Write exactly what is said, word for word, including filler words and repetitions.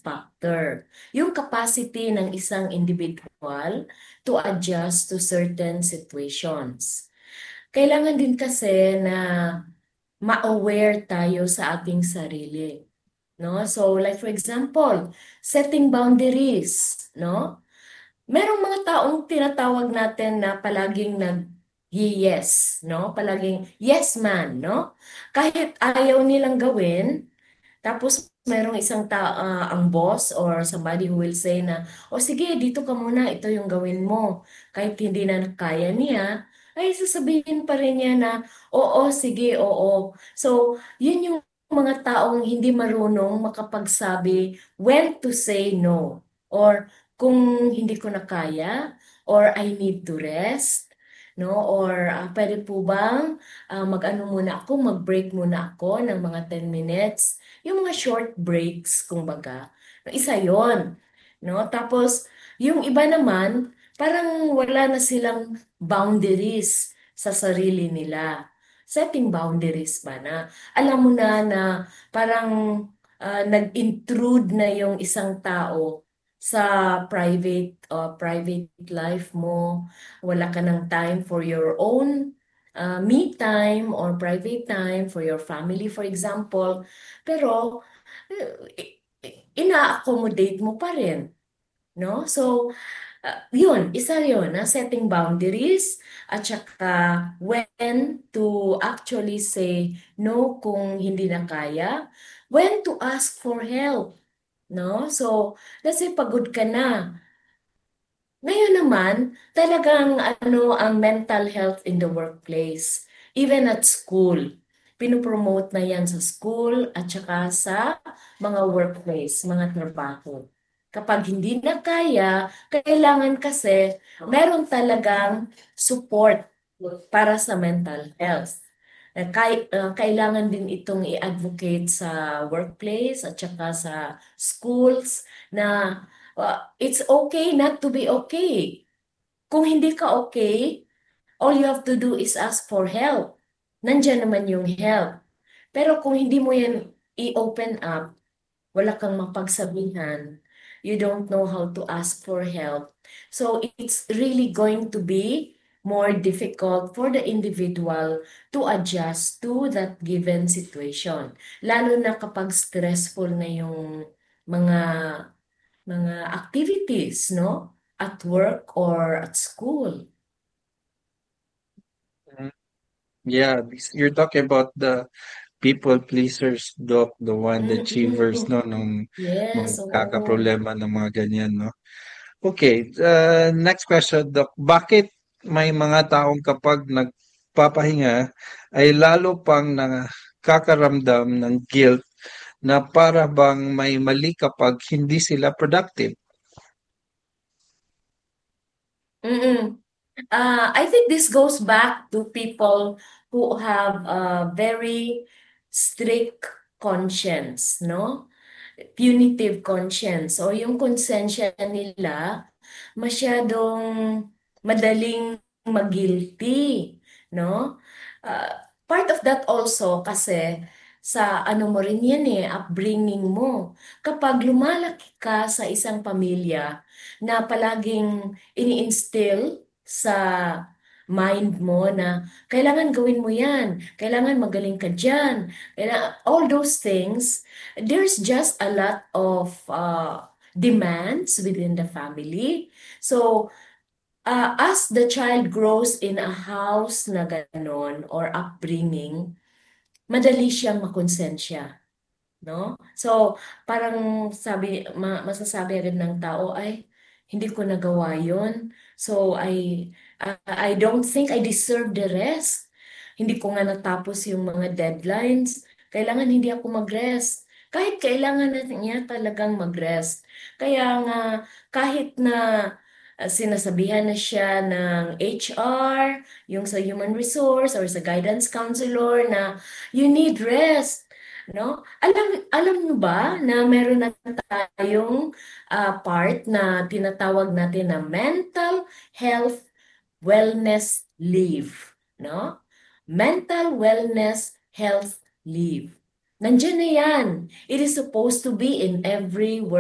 factor. Yung capacity ng isang individual to adjust to certain situations. Kailangan din kasi na ma-aware tayo sa ating sarili. No? So like for example, setting boundaries, no? Merong mga taong tinatawag natin na palaging nag yes, no? Palaging yes man, no? Kahit ayaw nilang gawin, tapos merong isang ta ah, ang boss or somebody who will say na, o sige, dito ka muna, ito yung gawin mo. Kahit hindi na kaya niya, ay sasabihin pa rin niya na, oo, sige, oo. So, yun yung mga taong hindi marunong makapagsabi when to say no. Or kung hindi ko na kaya, or I need to rest, no? Or ah, pwede po bang ah, mag-ano muna ako, mag-break muna ako ng mga ten minutes. Yung mga short breaks, kumbaga. Isa yon, no? Tapos, yung iba naman, parang wala na silang boundaries sa sarili nila. Setting boundaries ba na? Alam mo na na parang ah, nag-intrude na yung isang tao sa private uh, private life mo. Wala ka ng time for your own uh, me time or private time for your family, for example. Pero eh, ina-accommodate mo pa rin, no? So, uh, yun, isa yun, na setting boundaries at saka when to actually say no kung hindi na kaya, when to ask for help, no? So, let's say pagod ka na. Ngayon naman, talagang ano ang mental health in the workplace, even at school. Pinopromote na yan sa school at saka sa mga workplace, mga trabaho. Kapag hindi na kaya, kailangan kasi meron talagang support para sa mental health. Eh, kay, uh, kailangan din itong i-advocate sa workplace at saka sa schools na uh, it's okay not to be okay. Kung hindi ka okay, all you have to do is ask for help. Nandiyan naman yung help. Pero kung hindi mo yan i-open up, wala kang mapagsabihan, you don't know how to ask for help. So it's really going to be more difficult for the individual to adjust to that given situation. Lalo na kapag stressful na yung mga mga activities, no? At work or at school. Mm. Yeah, this- you're talking about the people pleasers, Doc, the one, the achievers, Mm-mm. no, nung Yes, oo. magkakaproblema ng mga ganyan, no? Okay, uh, next question, Doc. Bakit may mga taong kapag nagpapahinga ay lalo pang nakakaramdam ng guilt na para bang may mali kapag hindi sila productive? Mm-mm. Uh, I think this goes back to people who have a very strict conscience, no? Punitive conscience o yung konsensya nila masyadong madaling mag-guilty, no? Uh, Part of that also kasi sa ano mo rin yan eh, upbringing mo. Kapag lumalaki ka sa isang pamilya na palaging ini-instill sa mind mo na kailangan gawin mo yan, kailangan magaling ka dyan, kailangan, all those things, there's just a lot of uh, demands within the family. So, uh, as the child grows in a house na ganon or upbringing, madali siyang makonsensya, no? So, parang sabi, ma- masasabi agad ng tao, ay, hindi ko nagawa yon. So, I, I, I don't think I deserve the rest. Hindi ko nga natapos yung mga deadlines. Kailangan hindi ako mag-rest. Kahit kailangan na niya talagang mag-rest. Kaya nga, kahit na uh, sinasabihan na siya ng H R, yung sa human resource or sa guidance counselor na you need rest. No? Alam alam niyo ba na meron na tayong ah, part na tinatawag natin na mental health wellness leave, no? Mental wellness health leave. Nandiyan na yan. It is supposed to be in every